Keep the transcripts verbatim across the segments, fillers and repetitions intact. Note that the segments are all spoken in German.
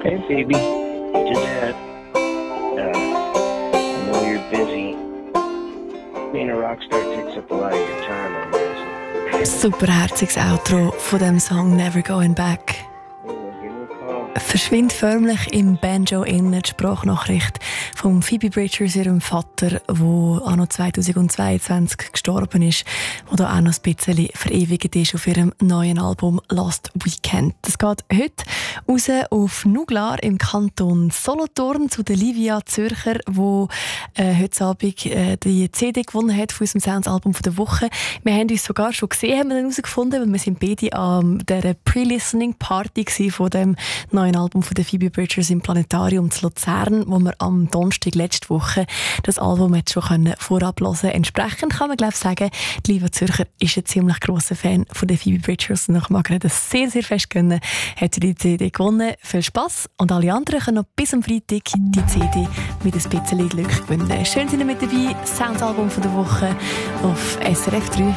Hey, baby. Just had, uh, I know you're busy. Being a rockstar takes up a lot of your time. Superherziges Outro von dem Song Never Going Back. Verschwindet förmlich im Banjo in die Sprachnachricht von Phoebe Bridgers, ihrem Vater, der anno zweitausendzweiundzwanzig gestorben ist, der da auch noch ein bisschen verewigt ist auf ihrem neuen Album Last Weekend. Das geht heute raus auf Nuglar im Kanton Solothurn zu der Livia Zürcher, die äh, heute Abend äh, die C D gewonnen hat von unserem Sounds-Album der Woche. Wir haben uns sogar schon gesehen, haben wir dann herausgefunden, weil wir sind beide an der Pre-Listening-Party von dem neuen Album von der Phoebe Bridgers im Planetarium zu Luzern, wo wir am Donnerstag letzte Woche das Album jetzt schon vorab hören können. Entsprechend kann man glaube ich sagen, die Livia Zürcher ist ein ziemlich grosser Fan von der Phoebe Bridgers und ich mag ihr das sehr, sehr fest gönnen. Hat sie die C D gewonnen. Viel Spass und alle anderen können noch bis am Freitag die C D mit ein bisschen Glück gewinnen. Schön sind ihr mit dabei. Sounds-Album von der Woche auf S R F drei.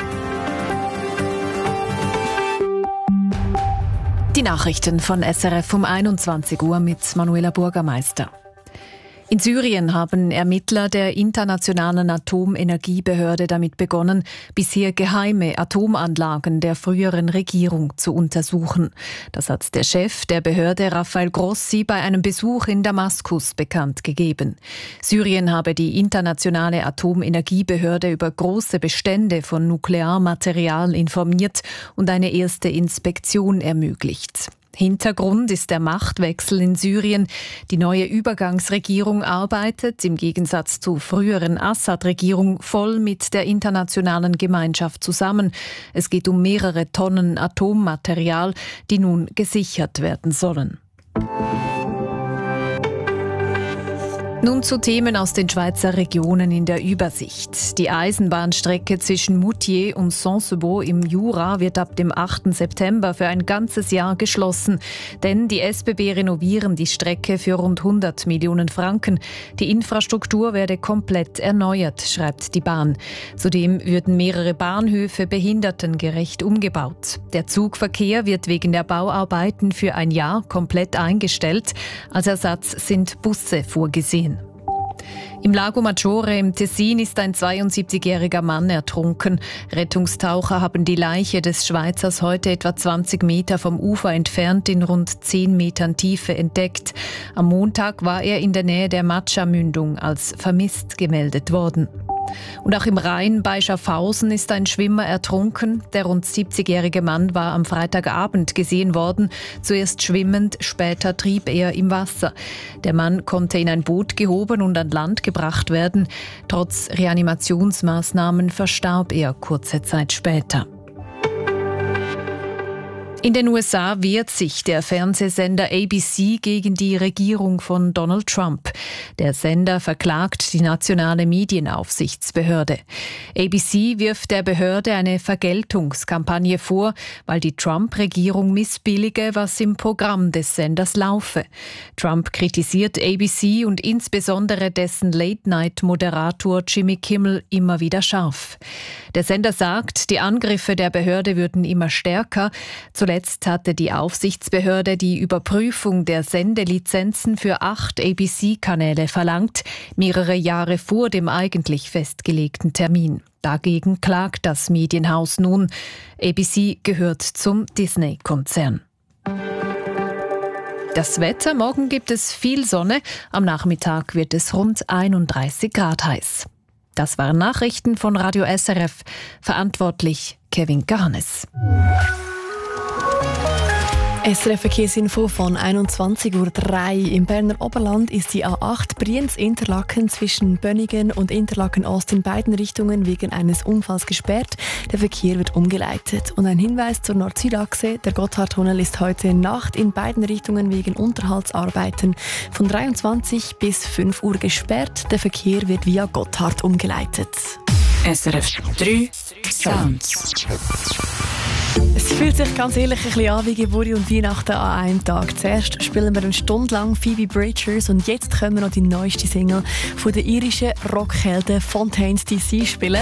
Die Nachrichten von S R F um einundzwanzig Uhr mit Manuela Bürgermeister. In Syrien haben Ermittler der Internationalen Atomenergiebehörde damit begonnen, bisher geheime Atomanlagen der früheren Regierung zu untersuchen. Das hat der Chef der Behörde Rafael Grossi bei einem Besuch in Damaskus bekannt gegeben. Syrien habe die Internationale Atomenergiebehörde über große Bestände von Nuklearmaterial informiert und eine erste Inspektion ermöglicht. Hintergrund ist der Machtwechsel in Syrien. Die neue Übergangsregierung arbeitet, im Gegensatz zur früheren Assad-Regierung, voll mit der internationalen Gemeinschaft zusammen. Es geht um mehrere Tonnen Atommaterial, die nun gesichert werden sollen. Nun zu Themen aus den Schweizer Regionen in der Übersicht. Die Eisenbahnstrecke zwischen Moutier und Saint-Sebaud im Jura wird ab dem achten September für ein ganzes Jahr geschlossen. Denn die S B B renovieren die Strecke für rund hundert Millionen Franken. Die Infrastruktur werde komplett erneuert, schreibt die Bahn. Zudem würden mehrere Bahnhöfe behindertengerecht umgebaut. Der Zugverkehr wird wegen der Bauarbeiten für ein Jahr komplett eingestellt. Als Ersatz sind Busse vorgesehen. Im Lago Maggiore im Tessin ist ein zweiundsiebzigjähriger Mann ertrunken. Rettungstaucher haben die Leiche des Schweizers heute etwa zwanzig Meter vom Ufer entfernt in rund zehn Metern Tiefe entdeckt. Am Montag war er in der Nähe der Matscha-Mündung als vermisst gemeldet worden. Und auch im Rhein bei Schaffhausen ist ein Schwimmer ertrunken. Der rund siebzigjährige Mann war am Freitagabend gesehen worden. Zuerst schwimmend, später trieb er im Wasser. Der Mann konnte in ein Boot gehoben und an Land gebracht werden. Trotz Reanimationsmaßnahmen verstarb er kurze Zeit später. In den U S A wehrt sich der Fernsehsender A B C gegen die Regierung von Donald Trump. Der Sender verklagt die nationale Medienaufsichtsbehörde. A B C wirft der Behörde eine Vergeltungskampagne vor, weil die Trump-Regierung missbillige, was im Programm des Senders laufe. Trump kritisiert A B C und insbesondere dessen Late-Night-Moderator Jimmy Kimmel immer wieder scharf. Der Sender sagt, die Angriffe der Behörde würden immer stärker. Zuletzt hatte die Aufsichtsbehörde die Überprüfung der Sendelizenzen für acht A B C-Kanäle verlangt, mehrere Jahre vor dem eigentlich festgelegten Termin. Dagegen klagt das Medienhaus nun. A B C gehört zum Disney-Konzern. Das Wetter: Morgen gibt es viel Sonne, am Nachmittag wird es rund einunddreißig Grad heiß. Das waren Nachrichten von Radio S R F. Verantwortlich Kevin Garnes. S R F-Verkehrsinfo von einundzwanzig Uhr drei. Im Berner Oberland ist die A acht Brienz-Interlaken zwischen Bönnigen und Interlaken-Ost in beiden Richtungen wegen eines Unfalls gesperrt. Der Verkehr wird umgeleitet. Und ein Hinweis zur Nord-Süd-Achse: Der Gotthardtunnel ist heute Nacht in beiden Richtungen wegen Unterhaltsarbeiten von dreiundzwanzig bis fünf Uhr gesperrt. Der Verkehr wird via Gotthard umgeleitet. S R F drei Sounds. Es fühlt sich ganz ehrlich ein bisschen an wie Geburt und Weihnachten an einem Tag. Zuerst spielen wir eine Stunde lang Phoebe Bridgers und jetzt können wir noch die neueste Single von den irischen Rockhelden Fontaines D C spielen.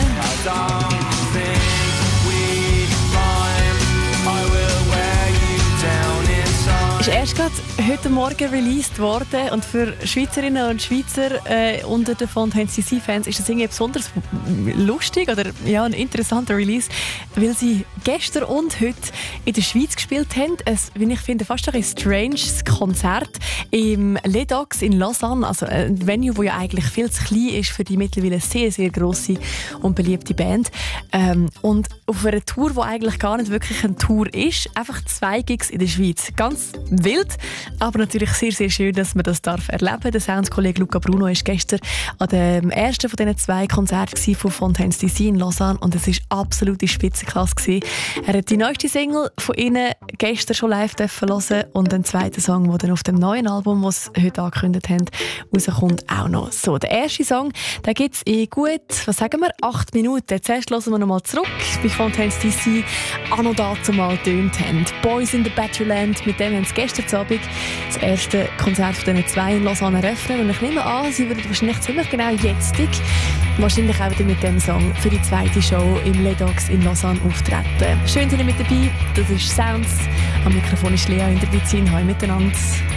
Ist erst gerade heute Morgen released worden und für Schweizerinnen und Schweizer äh, unter den Fontaines D C-Fans ist das irgendwie besonders lustig oder ja, ein interessanter Release, weil sie gestern und heute in der Schweiz gespielt haben. Ein, wie ich finde, fast ein stranges Konzert im Ledox in Lausanne, also ein Venue, das ja eigentlich viel zu klein ist für die mittlerweile sehr, sehr grosse und beliebte Band. Ähm, und auf einer Tour, die eigentlich gar nicht wirklich eine Tour ist, einfach zwei Gigs in der Schweiz. Ganz wild, aber natürlich sehr, sehr schön, dass man das darf erleben darf. Der Soundskollege Luca Bruno war gestern an dem ersten von diesen zwei Konzerten von Fontaines D C in Lausanne und es war absolute Spitzenklasse gewesen. Er hat die neueste Single von ihnen gestern schon live hören und den zweiten Song, der dann auf dem neuen Album, das sie heute angekündigt haben, rauskommt, auch noch. So, der erste Song, den gibt es in gut, was sagen wir, acht Minuten. Zuerst hören wir nochmal zurück, bei Fontaines D C anno dazu mal tönt haben. Boys in the Batterland, mit dem haben sie gestern Abend das erste Konzert von diesen zwei in Lausanne eröffnet. Und ich nehme an, sie würden wahrscheinlich ziemlich genau jetzt, wahrscheinlich auch wieder mit dem Song für die zweite Show im Ledox in Lausanne auftreten. Schön, dass ihr mit dabei. Das ist Sounds. Am Mikrofon ist Lea in der Bizin. Hallo miteinander.